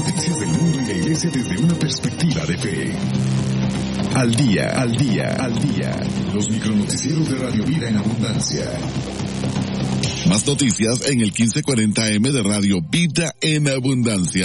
noticias del mundo y la iglesia desde una perspectiva de fe. Al día, al día, al día. Los micronoticieros de Radio Vida en Abundancia. Más noticias en el 1540M de Radio Vida en Abundancia.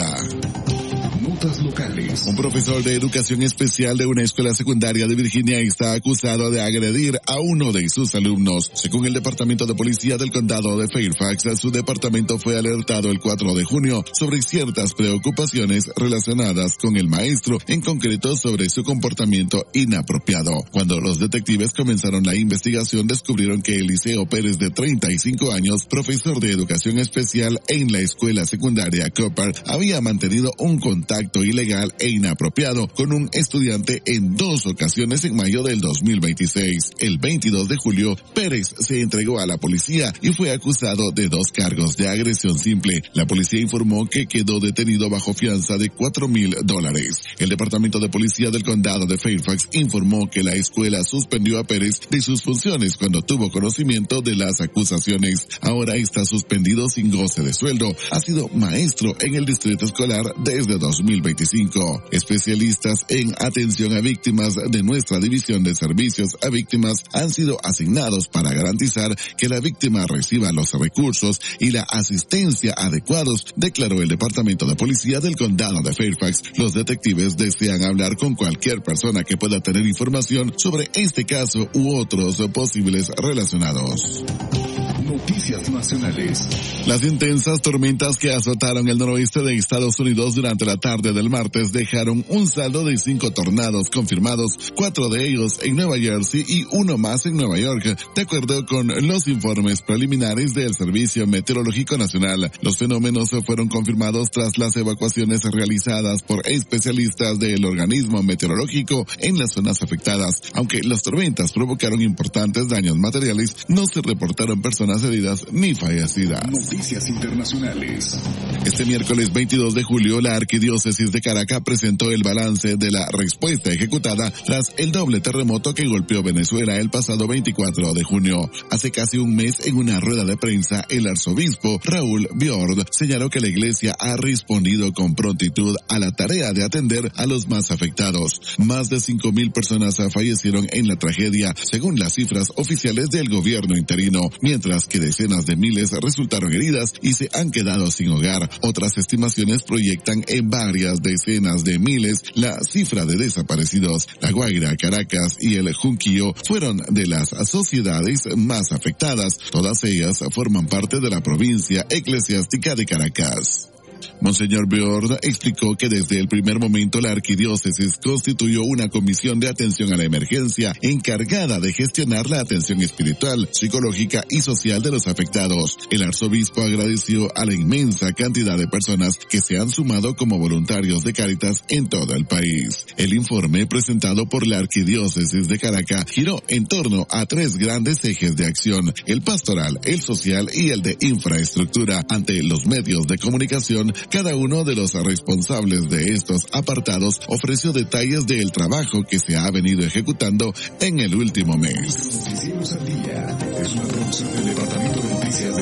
Notas locales. Un profesor de educación especial de una escuela secundaria de Virginia está acusado de agredir a uno de sus alumnos. Según el Departamento de Policía del Condado de Fairfax, su departamento fue alertado el 4 de junio sobre ciertas preocupaciones relacionadas con el maestro, en concreto sobre su comportamiento inapropiado. Cuando los detectives comenzaron la investigación, descubrieron que Eliseo Pérez, de 35 años, profesor de educación especial en la escuela secundaria Cooper, había mantenido un contacto ilegal e inapropiado con un estudiante en 2 ocasiones en mayo del 2026. El 22 de julio, Pérez se entregó a la policía y fue acusado de 2 cargos de agresión simple. La policía informó que quedó detenido bajo fianza de $4,000. El Departamento de Policía del Condado de Fairfax informó que la escuela suspendió a Pérez de sus funciones cuando tuvo conocimiento de las acusaciones. Ahora está suspendido sin goce de sueldo. Ha sido maestro en el distrito escolar desde 2025. Especialistas en atención a víctimas de nuestra división de servicios a víctimas han sido asignados para garantizar que la víctima reciba los recursos y la asistencia adecuados, declaró el Departamento de Policía del Condado de Fairfax. Los detectives desean hablar con cualquier persona que pueda tener información sobre este caso u otros posibles relacionados. Noticias nacionales. Las intensas tormentas que azotaron el noroeste de Estados Unidos durante la tarde del martes dejaron un saldo de 5 tornados confirmados, 4 de ellos en Nueva Jersey y 1 más en Nueva York, de acuerdo con los informes preliminares del Servicio Meteorológico Nacional. Los fenómenos fueron confirmados tras las evacuaciones realizadas por especialistas del organismo meteorológico en las zonas afectadas. Aunque las tormentas provocaron importantes daños materiales, no se reportaron personas heridas ni fallecidas. Noticias internacionales. Este miércoles 22 de julio, la Arquidiócesis de Caracas presentó el balance de la respuesta ejecutada tras el doble terremoto que golpeó Venezuela el pasado 24 de junio. Hace casi un mes, en una rueda de prensa, el arzobispo Raúl Biord señaló que la iglesia ha respondido con prontitud a la tarea de atender a los más afectados. Más de 5,000 personas fallecieron en la tragedia, según las cifras oficiales del gobierno interino, mientras que decenas de miles resultaron heridas y se han quedado sin hogar. Otras estimaciones proyectan en varias decenas de miles la cifra de desaparecidos. La Guaira, Caracas y el Junquillo fueron de las sociedades más afectadas. Todas ellas forman parte de la provincia eclesiástica de Caracas. Monseñor Biord explicó que desde el primer momento la arquidiócesis constituyó una comisión de atención a la emergencia encargada de gestionar la atención espiritual, psicológica y social de los afectados. El arzobispo agradeció a la inmensa cantidad de personas que se han sumado como voluntarios de Cáritas en todo el país. El informe presentado por la arquidiócesis de Caracas giró en torno a 3 grandes ejes de acción: el pastoral, el social y el de infraestructura. Ante los medios de comunicación, cada uno de los responsables de estos apartados ofreció detalles del trabajo que se ha venido ejecutando en el último mes. Noticieros al día es una producción del Departamento de Noticias de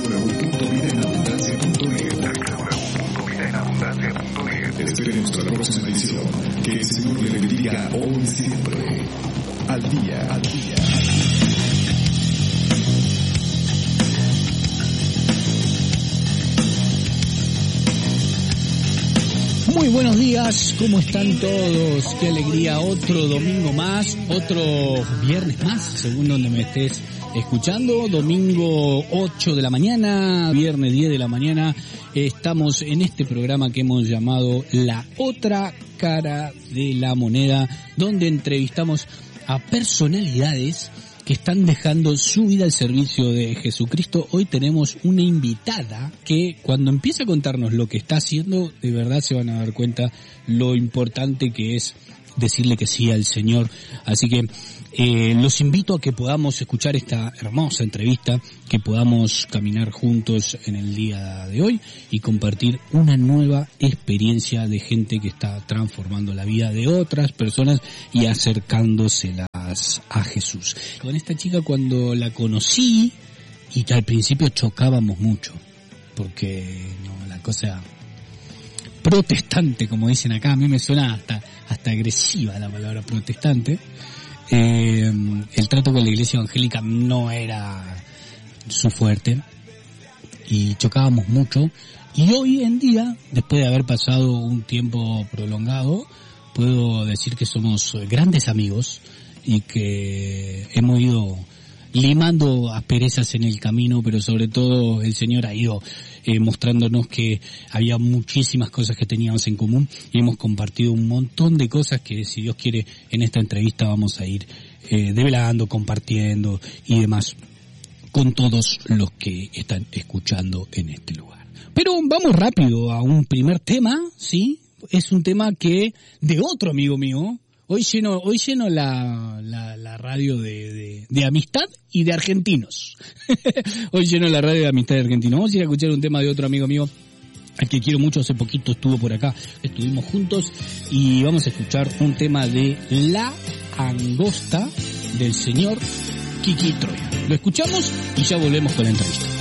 www.vidaenabundancia.net. Esperemos la próxima edición. Que el Señor le bendiga hoy y siempre. Al día, al día. Muy buenos días, ¿cómo están todos? Qué alegría, otro domingo más, otro viernes más, según donde me estés escuchando. Domingo 8 de la mañana, viernes 10 de la mañana, estamos en este programa que hemos llamado La Otra Cara de la Moneda, donde entrevistamos a personalidades que están dejando su vida al servicio de Jesucristo. Hoy tenemos una invitada que cuando empieza a contarnos lo que está haciendo, de verdad se van a dar cuenta lo importante que es decirle que sí al Señor. Así que los invito a que podamos escuchar esta hermosa entrevista, que podamos caminar juntos en el día de hoy y compartir una nueva experiencia de gente que está transformando la vida de otras personas y acercándoselas a Jesús. Con esta chica, cuando la conocí, y al principio chocábamos mucho, porque no, la cosa protestante, como dicen acá. A mí me suena hasta agresiva la palabra protestante. El trato con la iglesia evangélica no era su fuerte y chocábamos mucho. Y hoy en día, después de haber pasado un tiempo prolongado, puedo decir que somos grandes amigos y que hemos ido limando asperezas en el camino, pero sobre todo el Señor ha ido mostrándonos que había muchísimas cosas que teníamos en común y hemos compartido un montón de cosas que, si Dios quiere, en esta entrevista vamos a ir develando, compartiendo y demás con todos los que están escuchando en este lugar. Pero vamos rápido a un primer tema, ¿sí? Es un tema que de otro amigo mío. Hoy lleno la radio de amistad y de argentinos. Hoy lleno la radio de amistad de argentinos. Vamos a ir a escuchar un tema de otro amigo mío, al que quiero mucho. Hace poquito estuvo por acá, estuvimos juntos, y vamos a escuchar un tema de La Angosta del señor Kiki Troya. Lo escuchamos y ya volvemos con la entrevista.